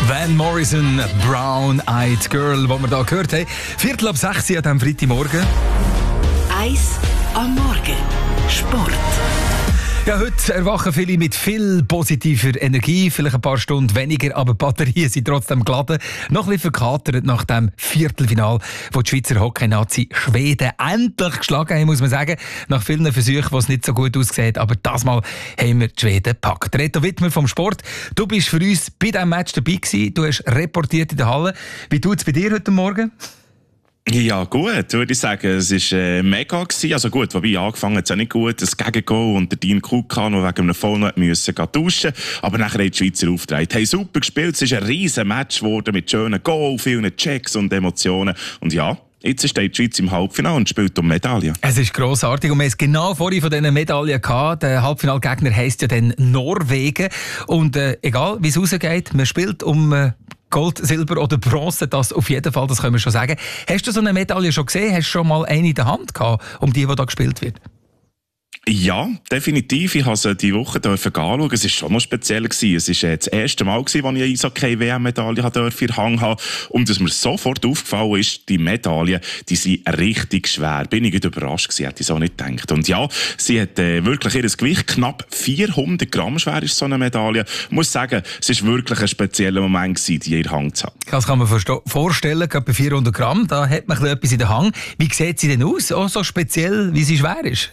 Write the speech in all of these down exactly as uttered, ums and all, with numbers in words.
Van Morrison, Brown Eyed Girl, die wir hier gehört haben. Viertel ab sechs an diesem Freitagmorgen. Eis am Morgen. Sport. Ja, heute erwachen viele mit viel positiver Energie, vielleicht ein paar Stunden weniger, aber die Batterien sind trotzdem geladen. Noch ein bisschen verkatert nach dem Viertelfinal, wo die Schweizer Hockey-Nazi Schweden endlich geschlagen haben, muss man sagen. Nach vielen Versuchen, wo es nicht so gut aussieht, aber das Mal haben wir die Schweden gepackt. Reto Wittmer vom Sport, du bist für uns bei diesem Match dabei gewesen, du hast reportiert in der Halle. Wie tut es bei dir heute Morgen? Ja, gut, würde ich sagen. Es war äh, mega gewesen. Also gut, wobei angefangen hat es auch nicht gut. Das Gegengoal und der Dean Kuka noch wegen einem Foul noch müssen duschen. Aber nachher haben die Schweizer aufgetragen. Haben super gespielt. Es ist ein riesen Match geworden mit schönen Goal, vielen Checks und Emotionen. Und ja, jetzt steht die Schweiz im Halbfinale und spielt um Medaillen. Es ist grossartig und wir haben es genau vorhin von diesen Medaillen gehabt. Der Halbfinalgegner heisst ja dann Norwegen. Und äh, egal wie es rausgeht, man spielt um äh, Gold, Silber oder Bronze, das auf jeden Fall, das können wir schon sagen. Hast du so eine Medaille schon gesehen? Hast du schon mal eine in der Hand gehabt, um die, die da gespielt wird? Ja, definitiv. Ich habe sie diese Woche anschauen. Es war schon noch speziell. Es war das erste Mal, als ich eine Eishockey-W M-Medaille in der Hand hatte. Und dass mir sofort aufgefallen ist, die Medaillen, die sind richtig schwer. Bin ich überrascht gewesen, hätte ich so nicht gedacht. Und ja, sie hat äh, wirklich ihr Gewicht, knapp vierhundert Gramm schwer ist so eine Medaille. Ich muss sagen, es war wirklich ein spezieller Moment gewesen, die in der Hand zu haben. Das kann man vorstellen, gerade bei vierhundert Gramm, da hat man etwas in der Hand. Wie sieht sie denn aus, auch so speziell, wie sie schwer ist?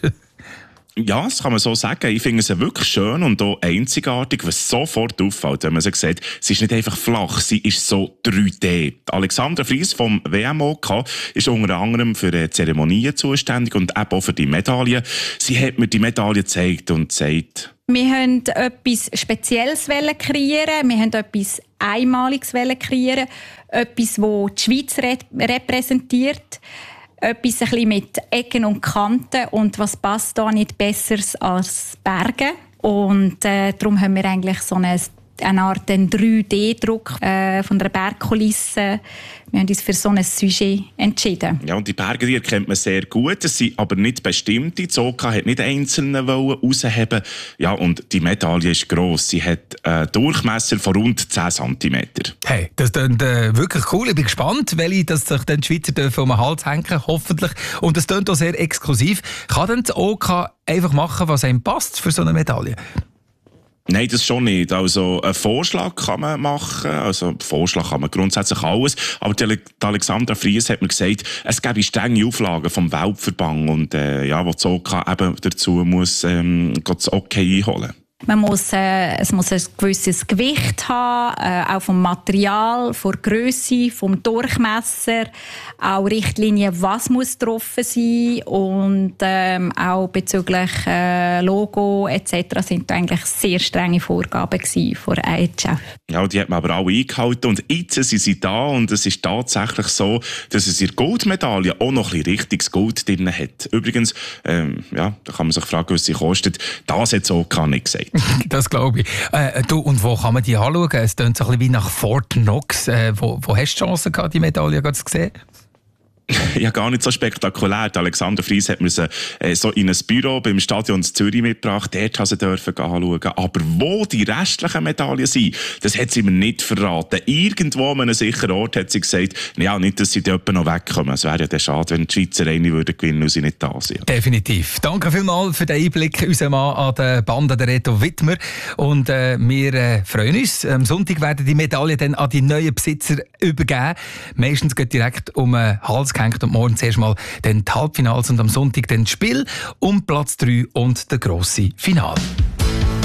Ja, das kann man so sagen. Ich finde sie wirklich schön und auch einzigartig, was sofort auffällt, wenn man sie sieht. Sie ist nicht einfach flach, sie ist so drei D. Alexandra Fries vom W M O K ist unter anderem für die Zeremonien zuständig und eben auch für die Medaillen. Sie hat mir die Medaille gezeigt und gesagt: Wir wollten etwas Spezielles kreieren, wir wollten etwas Einmaliges kreieren, etwas, das die Schweiz repräsentiert. Etwas ein bisschen mit Ecken und Kanten. Und was passt da nicht Besseres als Berge? Und äh, darum haben wir eigentlich so eine, eine Art drei D Druck äh, von der Bergkulisse. Wir haben uns für so ein Sujet entschieden. Ja, und die Berge, die erkennt man sehr gut. Es sind aber nicht bestimmte. Die Oka hat nicht einzelne rausheben. Ja, und die Medaille ist gross. Sie hat einen Durchmesser von rund zehn Zentimeter. Hey, das klingt äh, wirklich cool. Ich bin gespannt, welche dass sich dann die Schweizer dürfen um den Hals hängen, hoffentlich. Und das klingt auch sehr exklusiv. Kann denn das O K einfach machen, was einem passt für so eine Medaille? Nein, das schon nicht. Also, einen Vorschlag kann man machen. Also, Vorschlag kann man grundsätzlich alles. Aber die Alexandra Fries hat mir gesagt, es gäbe strenge Auflagen vom Weltverband und, äh, ja, wo das O K eben dazu muss, ähm, das Okay einholen. Man muss, äh, es muss ein gewisses Gewicht haben, äh, auch vom Material, von der Grösse, vom Durchmesser, auch Richtlinien, was muss getroffen sein und ähm, auch bezüglich äh, Logo et cetera sind da eigentlich sehr strenge Vorgaben gewesen von der I H F. Ja, die hat man aber auch eingehalten und jetzt sind sie da und es ist tatsächlich so, dass es ihre Goldmedaille auch noch ein bisschen richtiges Gold drin hat. Übrigens, ähm, ja, da kann man sich fragen, was sie kostet. Das hat es auch gar nicht gesagt. Das glaube ich. Äh, du, und wo kann man die anschauen? Es klingt so ein bisschen wie nach Fort Knox. Äh, wo, wo hast du die Chance gehabt, die Medaille zu sehen? Ja, gar nicht so spektakulär. Die Alexander Fries hat mir sie äh, so in ein Büro beim Stadion Zürich mitgebracht. Dort haben sie dürfen anschauen. Aber wo die restlichen Medaillen sind, das hat sie mir nicht verraten. Irgendwo an einem sicheren Ort hat sie gesagt, ja, nicht, dass sie dort noch wegkommen. Es wäre ja dann schade, wenn die Schweizer eine würden gewinnen und sie nicht da sind. Definitiv. Danke vielmals für den Einblick, unser Mann an der Bande, der Reto Wittmer. Und äh, wir äh, freuen uns. Am Sonntag werden die Medaillen dann an die neuen Besitzer übergeben. Meistens geht direkt um den Hals gehängt und morgen zuerst mal dann die Halbfinals und am Sonntag dann das Spiel um Platz drei und der grosse Finale.